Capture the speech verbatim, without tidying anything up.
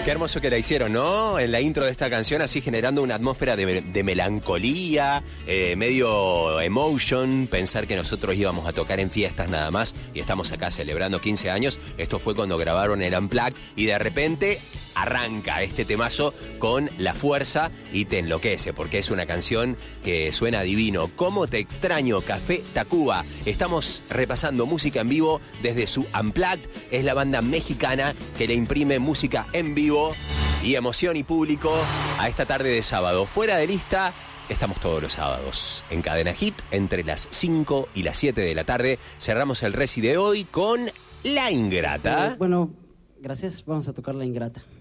Qué hermoso que la hicieron, ¿no? En la intro de esta canción, así generando una atmósfera de, de melancolía, eh, medio emotion, pensar que nosotros íbamos a tocar en fiestas nada más y estamos acá celebrando quince años. Esto fue cuando grabaron el Unplugged y de repente arranca este temazo con la fuerza y te enloquece, porque es una canción que suena divino. ¿Cómo te extraño? Café Tacuba. Estamos repasando música en vivo desde su Unplugged. Es la banda mexicana que le imprime música en vivo y emoción y público a esta tarde de sábado. Fuera de lista, estamos todos los sábados en Cadena Hit entre las cinco y las siete de la tarde. Cerramos el reci de hoy con La Ingrata. Eh, bueno, gracias. Vamos a tocar La Ingrata.